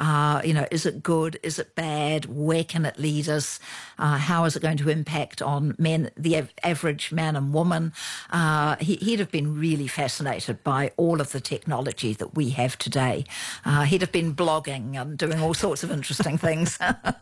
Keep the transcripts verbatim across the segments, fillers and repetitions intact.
Uh, you know, is it good? Is it bad? Where can it lead us? Uh, how is it going to impact on men, the av- average man and woman? Uh, he, he'd have been really fascinated by all of the technology that we have today. Uh, he'd have been blogging and doing all sorts of interesting things.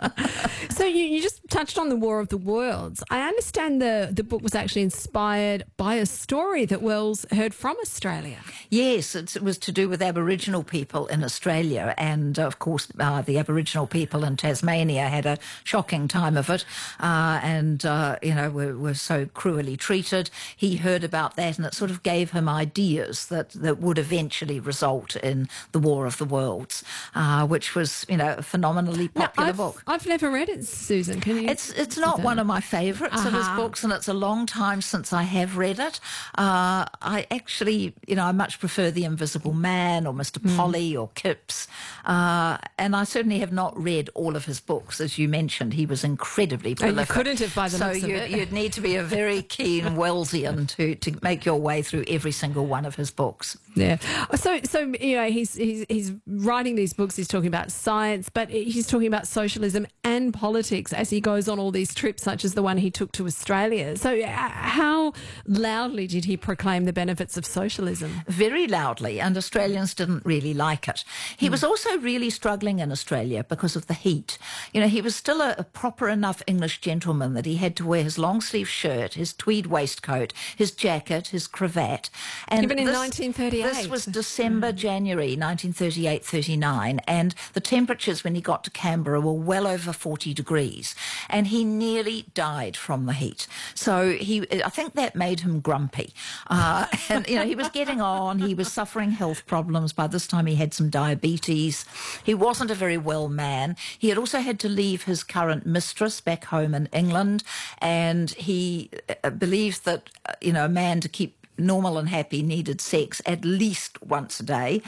So you, you just touched on the War of the Worlds. I understand the, the book was actually inspired by a story that Wells heard from Australia. Yes, it's, it was to do with Aboriginal people in Australia, and of course uh, the Aboriginal people in Tasmania had a shocking time of it, uh, and uh, you know were, were so cruelly treated. He heard about that, and it sort of gave him ideas that, that would eventually result in the War of the Worlds, uh, which was you know a phenomenally popular now, I've, book. I've never read it, Susan. Can you? It's it's not one of my favourites uh-huh. of his books, and it's a long time since I have read it. Uh, I actually, you know, I much prefer The Invisible Man or Mister Mm. Polly or Kipps, uh, and I certainly have not read all of his books. As you mentioned, he was incredibly prolific. Oh, you couldn't have by the so looks of you, it. you'd need to be a very keen Wellsian to, to make your way through every single one of his books. Yeah. So, so you know, he's, he's he's writing these books. He's talking about science, but he's talking about socialism and politics as he goes on all these trips, such as the one he took to Australia. So, uh, how loudly did he proclaim the benefits of socialism? Very loudly, and Australians didn't really like it. He mm. was also really struggling in Australia because of the heat. You know, he was still a, a proper enough English gentleman that he had to wear his long sleeve shirt, his tweed waistcoat, his jacket, his cravat. And even in this, nineteen thirty-eight. This was December, January nineteen thirty-eight thirty-nine, and the temperatures when he got to Canberra were well over forty degrees, and he nearly died from the heat. So he, I think that made him grumpy. Uh, and, you know, he was getting on, he was suffering health problems. By this time he had some diabetes. He wasn't a very well man. He had also had to leave his current mistress back home in England, and he uh, believed that, uh, you know, a man to keep normal and happy needed sex at least once a day.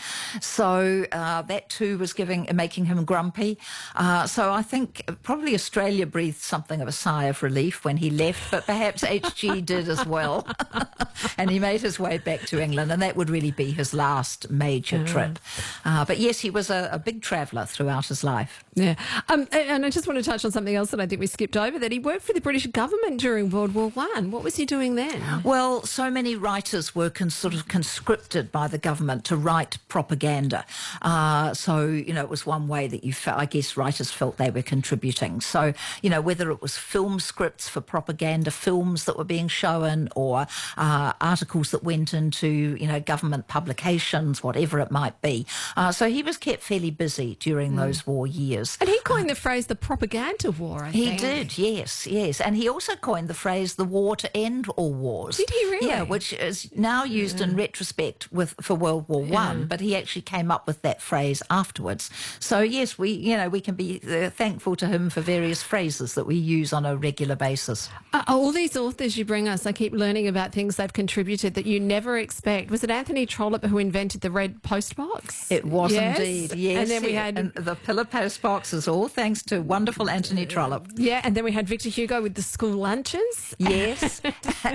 So uh, that too was giving, making him grumpy. Uh, so I think probably Australia breathed something of a sigh of relief when he left, but perhaps H G did as well. And he made his way back to England, and that would really be his last major mm. trip. Uh, but yes, he was a, a big traveller throughout his life. Yeah. Um, and I just want to touch on something else that I think we skipped over, that he worked for the British government during World War One. What was he doing then? Well, so many writers were con- sort of conscripted by the government to write propaganda. Uh, so, you know, it was one way that you felt, I guess writers felt they were contributing. So, you know, whether it was film scripts for propaganda, films that were being shown, or uh, articles that went into, you know, government publications, whatever it might be. Uh, so he was kept fairly busy during mm. those war years. And he coined uh, the phrase the propaganda war, I he think. He did, yes, yes. And he also coined the phrase the war to end all wars. Did he really? Yeah, which is now used yeah. in retrospect with for World War One, yeah. but he actually came up with that phrase afterwards. So yes, we you know we can be uh, thankful to him for various phrases that we use on a regular basis. Uh, all these authors you bring us, I keep learning about things they've contributed that you never expect. Was it Anthony Trollope who invented the red postbox? It was yes. indeed, yes. And then we had and the pillar postbox is all thanks to wonderful Anthony Trollope. Yeah, and then we had Victor Hugo with the school lunches. Yes.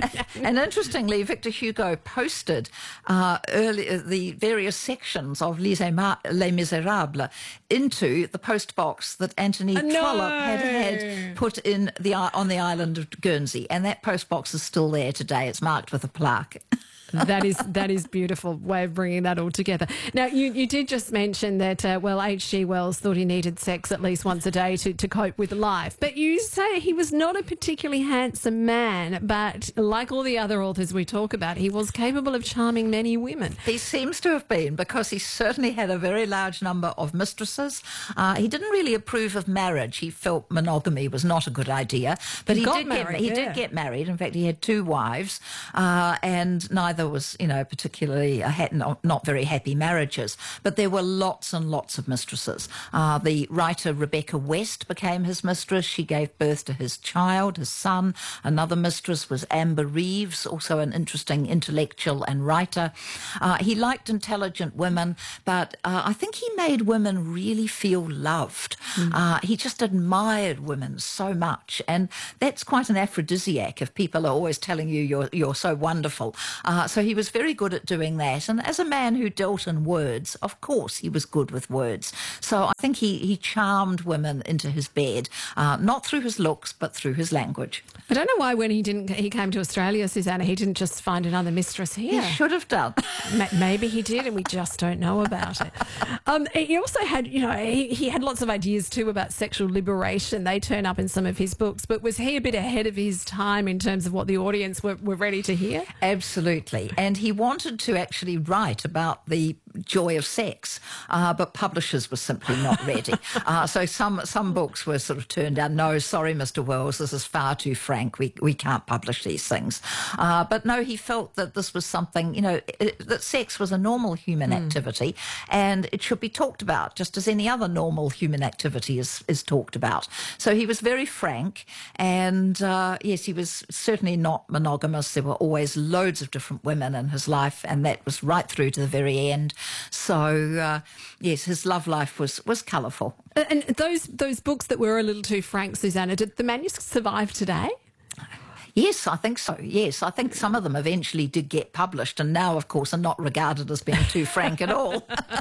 And interestingly, Victor Hugo posted uh, early, the various sections of Les, Ama- Les Miserables into the postbox that Anthony oh, Trollope no. had had put in the on the island of Guernsey, and that postbox is still there today. It's marked with a plaque. That is that is beautiful way of bringing that all together. Now, you, you did just mention that, uh, well, H G Wells thought he needed sex at least once a day to, to cope with life. But you say he was not a particularly handsome man, but like all the other authors we talk about, he was capable of charming many women. He seems to have been, because he certainly had a very large number of mistresses. Uh, he didn't really approve of marriage. He felt monogamy was not a good idea. But he, he, got did, married, get, he yeah. did get married. In fact, he had two wives, uh, and neither was, you know, particularly uh, had not, not very happy marriages. But there were lots and lots of mistresses. Uh, the writer Rebecca West became his mistress. She gave birth to his child, his son. Another mistress was Amber Reeves, also an interesting intellectual and writer. Uh, he liked intelligent women, but uh, I think he made women really feel loved. Mm. Uh, he just admired women so much, and that's quite an aphrodisiac if people are always telling you you're you're so wonderful. Uh, Uh, so he was very good at doing that. And as a man who dealt in words, of course he was good with words. So I think he, he charmed women into his bed, uh, not through his looks, but through his language. I don't know why when he didn't, he came to Australia, Susanna, he didn't just find another mistress here. He should have done. Maybe he did, and we just don't know about it. Um, he also had, you know, he, he had lots of ideas too about sexual liberation. They turn up in some of his books, but was he a bit ahead of his time in terms of what the audience were, were ready to hear? Absolutely. And he wanted to actually write about the joy of sex, uh, but publishers were simply not ready. uh, so some some books were sort of turned down. No, sorry, Mister Wells, this is far too frank. We we can't publish these things. Uh, but no, he felt that this was something, you know, it, that sex was a normal human mm. activity, and it should be talked about just as any other normal human activity is, is talked about. So he was very frank, and uh, yes, he was certainly not monogamous. There were always loads of different women in his life, and that was right through to the very end. So uh, yes, his love life was was colourful. And those those books that were a little too frank, Susanna, did the manuscripts survive today? Yes, I think so. Yes, I think some of them eventually did get published, and now, of course, are not regarded as being too frank at all.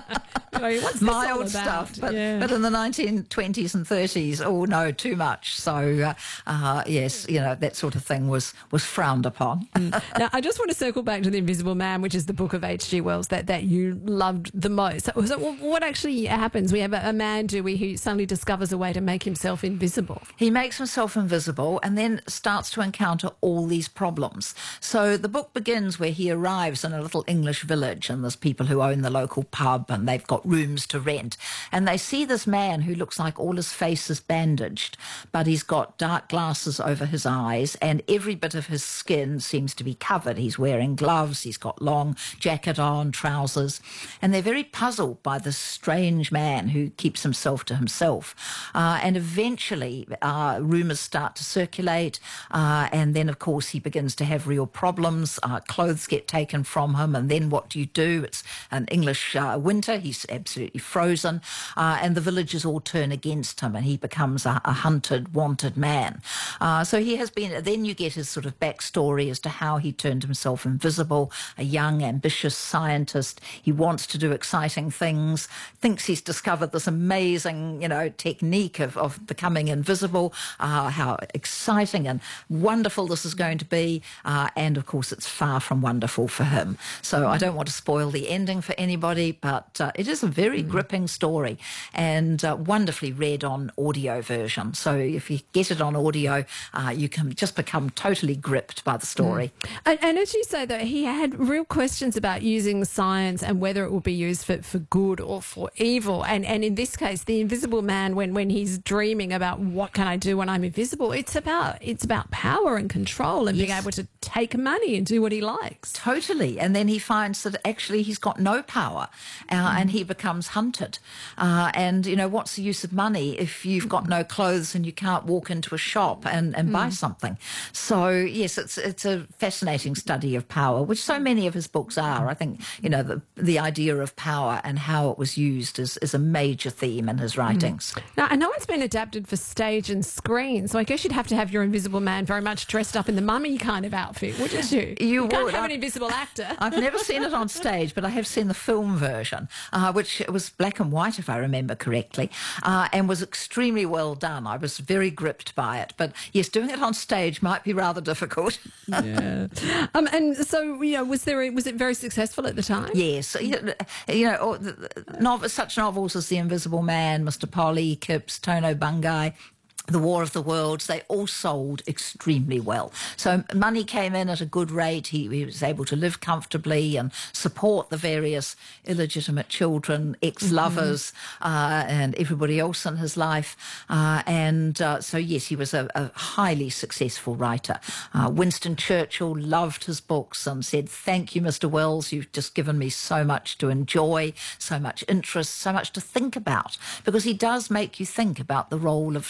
What's My old stuff, but, yeah. but in the nineteen twenties and thirties, oh no, too much. So uh, uh, yes, you know, that sort of thing was was frowned upon. mm. Now, I just want to circle back to The Invisible Man, which is the book of H G Wells that, that you loved the most. So, so what actually happens? We have a, a man, do we, who suddenly discovers a way to make himself invisible. He makes himself invisible and then starts to encounter all these problems. So the book begins where he arrives in a little English village, and there's people who own the local pub, and they've got rooms to rent, and they see this man who looks like all his face is bandaged, but he's got dark glasses over his eyes, and every bit of his skin seems to be covered. He's wearing gloves, he's got long jacket on, trousers, and they're very puzzled by this strange man who keeps himself to himself. Uh, and eventually uh, rumours start to circulate, uh, and then of course he begins to have real problems. Uh, clothes get taken from him, and then what do you do? It's an English uh, winter, he's absolutely frozen, uh, and the villagers all turn against him, and he becomes a, a hunted, wanted man. Uh, so he has been, then you get his sort of backstory as to how he turned himself invisible, a young, ambitious scientist. He wants to do exciting things, thinks he's discovered this amazing, you know, technique of, of becoming invisible, uh, how exciting and wonderful this is going to be, uh, and of course it's far from wonderful for him. So I don't want to spoil the ending for anybody, but uh, it is a very mm. gripping story, and uh, wonderfully read on audio version. So if you get it on audio, uh, you can just become totally gripped by the story. Mm. And, and as you say, though, he had real questions about using science and whether it would be used for, for good or for evil. And and in this case, the Invisible Man, when when he's dreaming about what can I do when I'm invisible, it's about it's about power and control and yes. being able to take money and do what he likes. Totally. And then he finds that actually he's got no power, uh, mm. and he becomes hunted. Uh, and, you know, what's the use of money if you've got no clothes and you can't walk into a shop and, and mm. buy something? So, yes, it's it's a fascinating study of power, which so many of his books are. I think, you know, the, the idea of power and how it was used is, is a major theme in his writings. Mm. Now, I know it's been adapted for stage and screen, so I guess you'd have to have your Invisible Man very much dressed up in the mummy kind of outfit, wouldn't you? You, you can't would. have I, an invisible actor. I've never seen it on stage, but I have seen the film version, uh, which was black and white, if I remember correctly, uh, and was extremely well done. I was very gripped by it. But yes, doing it on stage might be rather difficult. Yeah. Um, and so, you know, was there a, was it very successful at the time? Yes. You know, novels, such novels as The Invisible Man, Mister Polly, Kips, Tono Bungai, The War of the Worlds, they all sold extremely well. So money came in at a good rate. He, he was able to live comfortably and support the various illegitimate children, ex-lovers, mm-hmm. uh, and everybody else in his life. Uh, and uh, so, yes, he was a, a highly successful writer. Uh, Winston Churchill loved his books and said, "Thank you, Mister Wells. You've just given me so much to enjoy, so much interest, so much to think about," because he does make you think about the role of science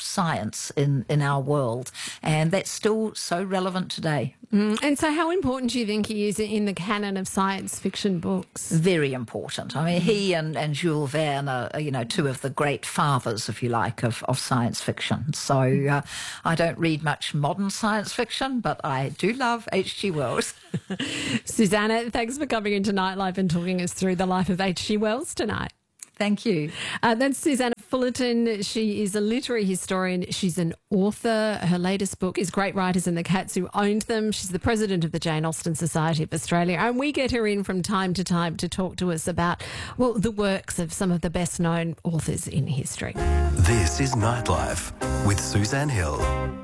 science in, in our world, and that's still so relevant today. Mm. And so how important do you think he is in the canon of science fiction books? Very important. I mean, he and, and Jules Verne are, you know, two of the great fathers, if you like, of, of science fiction. So uh, I don't read much modern science fiction, but I do love H G Wells. Susanna, thanks for coming into Nightlife and talking us through the life of H G Wells tonight. Thank you. Uh, that's Susanna Fullerton. She is a literary historian. She's an author. Her latest book is Great Writers and the Cats Who Owned Them. She's the president of the Jane Austen Society of Australia. And we get her in from time to time to talk to us about, well, the works of some of the best known authors in history. This is Nightlife with Suzanne Hill.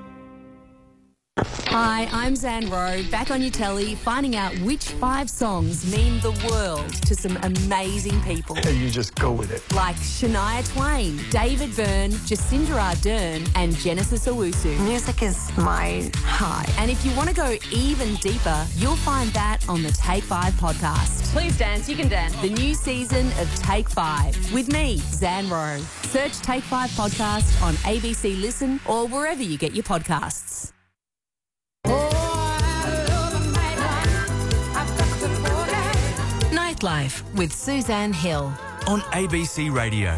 Hi, I'm Zan Rowe, back on your telly, finding out which five songs mean the world to some amazing people. You just go with it. Like Shania Twain, David Byrne, Jacinda Ardern and Genesis Owusu. Music is my high. And if you want to go even deeper, you'll find that on the Take Five podcast. Please dance, you can dance. The new season of Take Five with me, Zan Rowe. Search Take Five podcast on A B C Listen or wherever you get your podcasts. Nightlife with Suzanne Hill on A B C Radio.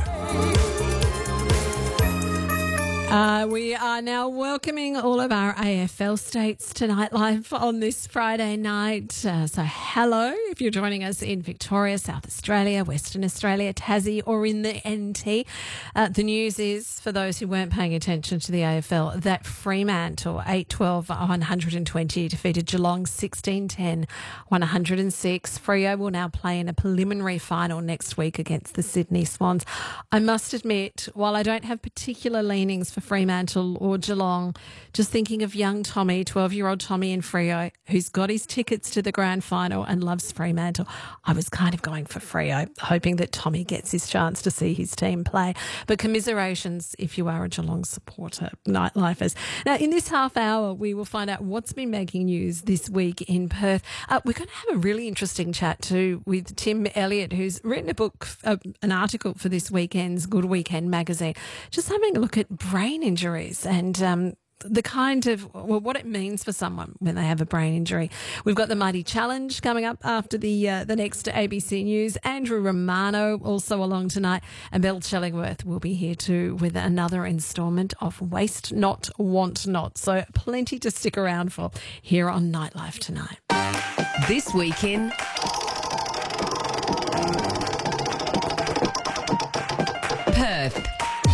Uh, we are now welcoming all of our A F L states to Nightlife on this Friday night. Uh, so hello if you're joining us in Victoria, South Australia, Western Australia, Tassie or in the N T. Uh, the news is, for those who weren't paying attention to the A F L, that Fremantle eight twelve one hundred twenty defeated Geelong sixteen ten one hundred six. Freo will now play in a preliminary final next week against the Sydney Swans. I must admit, while I don't have particular leanings for Fremantle or Geelong, just thinking of young Tommy, twelve-year-old Tommy in Freo, who's got his tickets to the grand final and loves Fremantle, I was kind of going for Freo, hoping that Tommy gets his chance to see his team play. But commiserations if you are a Geelong supporter, Nightlifers. Now, in this half hour, we will find out what's been making news this week in Perth. Uh, we're going to have a really interesting chat too with Tim Elliott, who's written a book, uh, an article for this weekend's Good Weekend magazine, just having a look at brain injuries and um, the kind of, well, what it means for someone when they have a brain injury. We've got the Mighty Challenge coming up after the uh, the next A B C News. Andrew Romano also along tonight, and Belle Chellingworth will be here too with another instalment of Waste Not, Want Not. So plenty to stick around for here on Nightlife tonight. This week in Perth.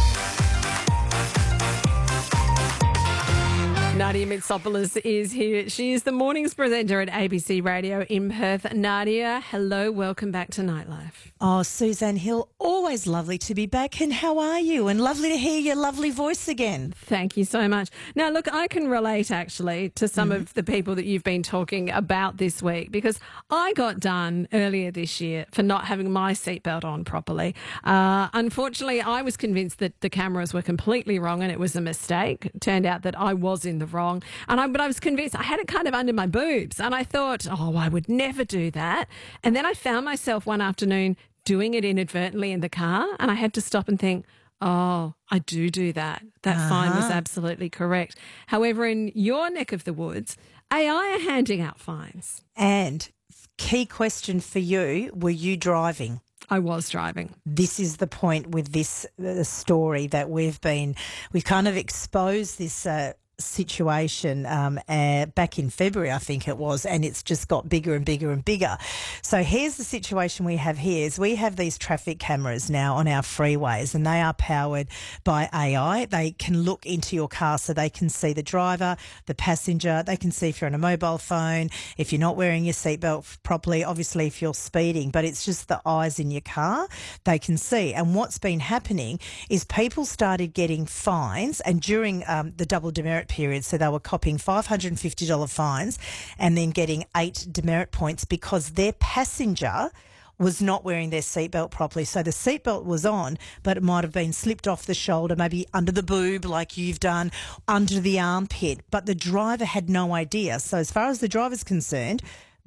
Nadia Mitsopoulos is here. She is the mornings presenter at A B C Radio in Perth. Nadia, hello, welcome back to Nightlife. Oh, Suzanne Hill, always lovely to be back. And how are you? And lovely to hear your lovely voice again. Thank you so much. Now, look, I can relate actually to some mm-hmm. of the people that you've been talking about this week, because I got done earlier this year for not having my seatbelt on properly. Uh, unfortunately, I was convinced that the cameras were completely wrong and it was a mistake. It turned out that I was in the wrong. And I, but I was convinced I had it kind of under my boobs. And I thought, oh, I would never do that. And then I found myself one afternoon doing it inadvertently in the car, and I had to stop and think, oh, I do do that. That uh-huh. fine was absolutely correct. However, in your neck of the woods, A I are handing out fines. And key question for you, were you driving? I was driving. This is the point with this uh, story that we've been, we've kind of exposed this uh, situation um, uh, back in February, I think it was, and it's just got bigger and bigger and bigger. So here's the situation we have here is we have these traffic cameras now on our freeways, and they are powered by A I. They can look into your car so they can see the driver, the passenger. They can see if you're on a mobile phone, if you're not wearing your seatbelt properly, obviously if you're speeding, but it's just the eyes in your car they can see. And what's been happening is people started getting fines, and during um, the double demerit period, so they were copying five hundred fifty dollars fines and then getting eight demerit points because their passenger was not wearing their seatbelt properly. So the seatbelt was on, but it might have been slipped off the shoulder, maybe under the boob like you've done, under the armpit, but the driver had no idea. So as far as the driver's concerned,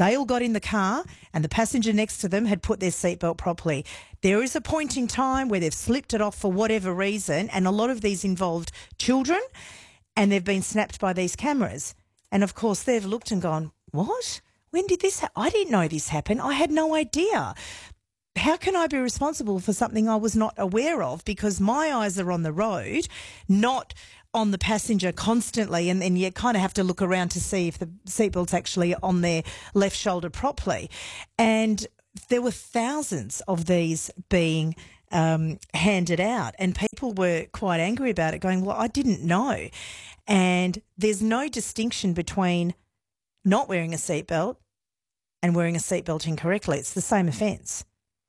They all got in the car and the passenger next to them had put their seatbelt properly. There is a point in time where they've slipped it off for whatever reason, and a lot of these involved children, and they've been snapped by these cameras. And, of course, they've looked and gone, what? When did this happen? I didn't know this happened. I had no idea. How can I be responsible for something I was not aware of? Because my eyes are on the road, not on the passenger constantly, and then you kind of have to look around to see if the seatbelt's actually on their left shoulder properly. And there were thousands of these being um, handed out, and people were quite angry about it, going, well, I didn't know. And there's no distinction between not wearing a seatbelt and wearing a seatbelt incorrectly. It's the same offence.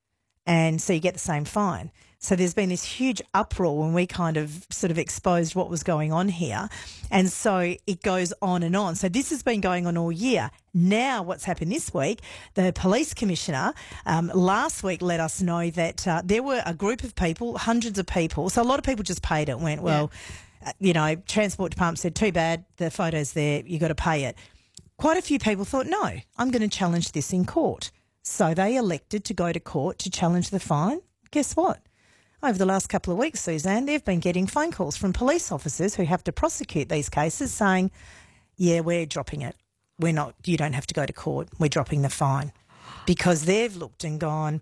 And so you get the same fine. So there's been this huge uproar when we kind of sort of exposed what was going on here. And so it goes on and on. So this has been going on all year. Now what's happened this week, the police commissioner um, last week let us know that uh, there were a group of people, hundreds of people. So a lot of people just paid it and went, well, yeah. uh, you know, Transport Department said, too bad, the photo's there, you got to pay it. Quite a few people thought, no, I'm going to challenge this in court. So they elected to go to court to challenge the fine. Guess what? Over the last couple of weeks, Suzanne, they've been getting phone calls from police officers who have to prosecute these cases saying, yeah, we're dropping it. We're not, you don't have to go to court. We're dropping the fine. Because they've looked and gone,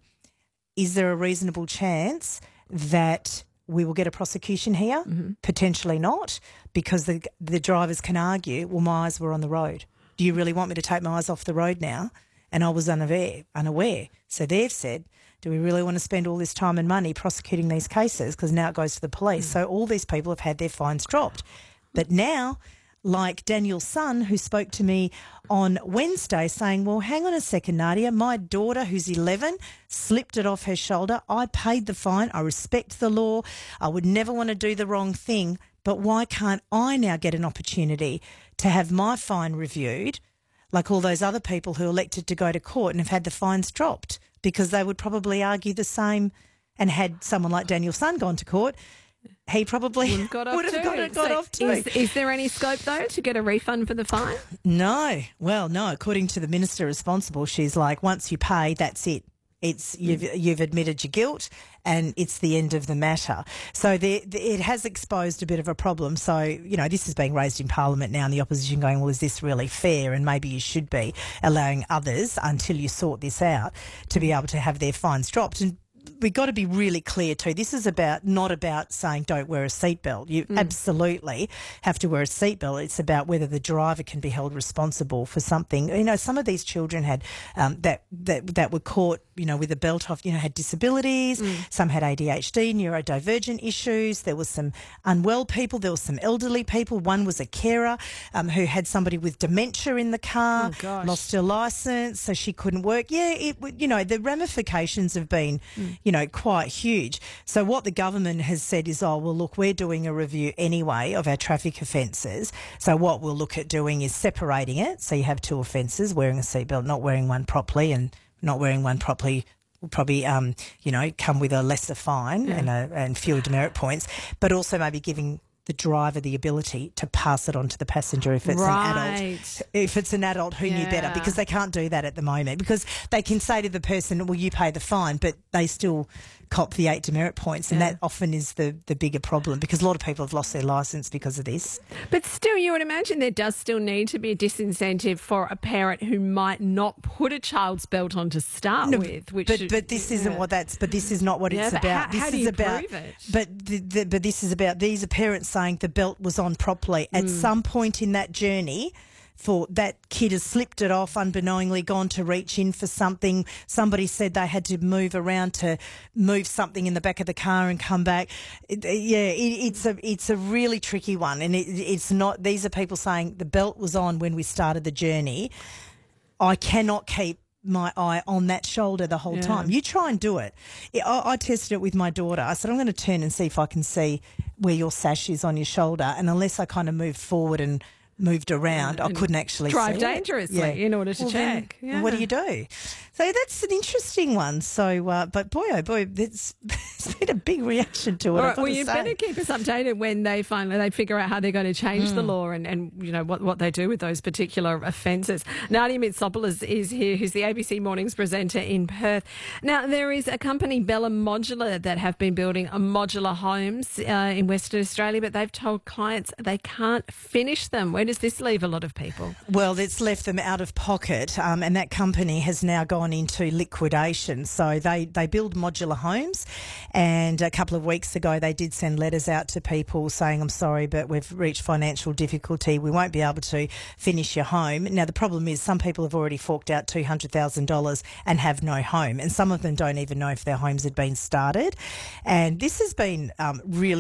is there a reasonable chance that we will get a prosecution here? Mm-hmm. Potentially not, because the the drivers can argue, well, my eyes were on the road. Do you really want me to take my eyes off the road now? And I was unaware, unaware. So they've said, do we really want to spend all this time and money prosecuting these cases? Because now it goes to the police. Mm. So all these people have had their fines dropped. But now, like Daniel's son, who spoke to me on Wednesday saying, well, hang on a second, Nadia, my daughter, who's eleven, slipped it off her shoulder. I paid the fine. I respect the law. I would never want to do the wrong thing. But why can't I now get an opportunity to have my fine reviewed, like all those other people who elected to go to court and have had the fines dropped? Because they would probably argue the same, and had someone like Daniel's son gone to court, he probably would have got off, would have got, got so off too. Is, is there any scope, though, to get a refund for the fine? No. Well, no. According to the minister responsible, she's like, once you pay, that's it. It's you've you've admitted your guilt, and it's the end of the matter. So there, it has exposed a bit of a problem. So, you know, this is being raised in Parliament now, and the opposition going, well, is this really fair? And maybe you should be allowing others, until you sort this out, to be able to have their fines dropped. And we've got to be really clear too. This is about not about saying don't wear a seatbelt. You mm. absolutely have to wear a seatbelt. It's about whether the driver can be held responsible for something. You know, some of these children had um, that that that were caught, you know, with a belt off, you know, had disabilities. Mm. Some had A D H D, neurodivergent issues. There was some unwell people. There was some elderly people. One was a carer um, who had somebody with dementia in the car, oh, gosh. lost her licence, so she couldn't work. Yeah, it you know, the ramifications have been, mm. you know, quite huge. So what the government has said is, oh, well, look, we're doing a review anyway of our traffic offences. So what we'll look at doing is separating it. So you have two offences, wearing a seatbelt, not wearing one properly, and not wearing one properly will probably, um, you know, come with a lesser fine yeah. and, a, and fewer demerit points, but also maybe giving the driver the ability to pass it on to the passenger if it's right. an adult. If it's an adult who yeah. knew better, because they can't do that at the moment, because they can say to the person, well, you pay the fine, but they still cop the eight demerit points, and yeah. that often is the, the bigger problem, because a lot of people have lost their licence because of this. But still, you would imagine there does still need to be a disincentive for a parent who might not put a child's belt on to start no, with. Which but should, but this yeah. isn't what that's. But this is not what yeah, it's but about. How, this how do is you about. prove it? But the, the, but this is about. These are parents saying the belt was on properly at mm. some point in that journey. For that kid has slipped it off unbeknowingly, gone to reach in for something. Somebody said they had to move around to move something in the back of the car and come back. It, yeah, it, it's a it's a really tricky one, and it, it's not. These are people saying the belt was on when we started the journey. I cannot keep my eye on that shoulder the whole yeah. time. You try and do it. I, I tested it with my daughter. I said, I'm going to turn and see if I can see where your sash is on your shoulder, and unless I kind of moved forward and moved around, I couldn't actually drive see dangerously it. in order to Well, then check. Yeah. What do you do? So that's an interesting one. So, uh, but boy, oh boy, it's, it's been a big reaction to it. All I've right, got well, to you say. better keep us updated when they finally they figure out how they're going to change Hmm. the law and, and you know what, what they do with those particular offences. Nadia Mitsopoulos is here, who's the A B C Mornings presenter in Perth. Now, there is a company, Bella Modular, that have been building a modular homes uh, in Western Australia, but they've told clients they can't finish them. Where does this leave a lot of people? Well, it's left them out of pocket, um, and that company has now gone into liquidation. So they, they build modular homes, and a couple of weeks ago they did send letters out to people saying, I'm sorry, but we've reached financial difficulty. We won't be able to finish your home. Now, the problem is some people have already forked out two hundred thousand dollars and have no home, and some of them don't even know if their homes had been started. And this has been um, really